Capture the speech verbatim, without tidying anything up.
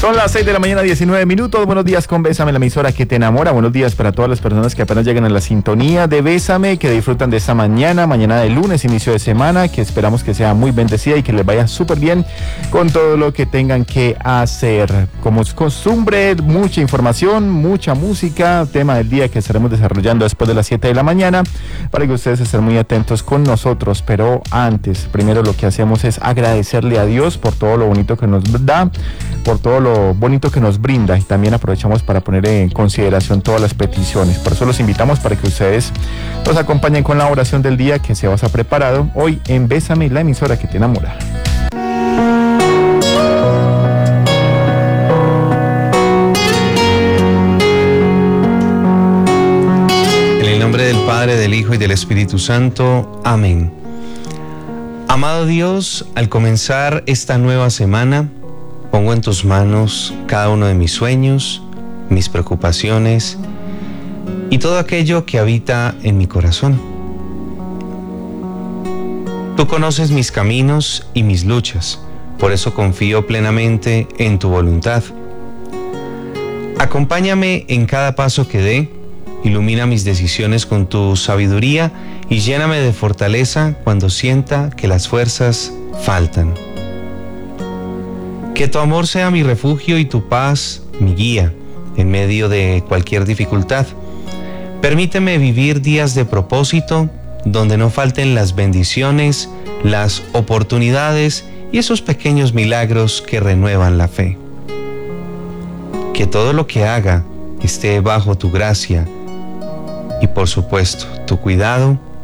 Son las seis de la mañana, diecinueve minutos. Buenos días con Bésame, la emisora que te enamora. Buenos días para todas las personas que apenas llegan a la sintonía de Bésame, que disfrutan de esta mañana, mañana de lunes, inicio de semana, que esperamos que sea muy bendecida y que les vaya súper bien con todo lo que tengan que hacer. Como es costumbre, mucha información, mucha música, tema del día que estaremos desarrollando después de las siete de la mañana, para que ustedes estén muy atentos con nosotros. Pero antes, primero lo que hacemos es agradecerle a Dios por todo lo bonito que nos da, por todo lo lo bonito que nos brinda, y también aprovechamos para poner en consideración todas las peticiones. Por eso los invitamos para que ustedes nos acompañen con la oración del día que se os ha preparado hoy en Bésame, la emisora que te enamora. En el nombre del Padre, del Hijo y del Espíritu Santo. Amén. Amado Dios, al comenzar esta nueva semana, pongo en tus manos cada uno de mis sueños, mis preocupaciones y todo aquello que habita en mi corazón. Tú conoces mis caminos y mis luchas, por eso confío plenamente en tu voluntad. Acompáñame en cada paso que dé, ilumina mis decisiones con tu sabiduría y lléname de fortaleza cuando sienta que las fuerzas faltan. Que tu amor sea mi refugio y tu paz mi guía en medio de cualquier dificultad. Permíteme vivir días de propósito donde no falten las bendiciones, las oportunidades y esos pequeños milagros que renuevan la fe. Que todo lo que haga esté bajo tu gracia y, por supuesto, tu cuidado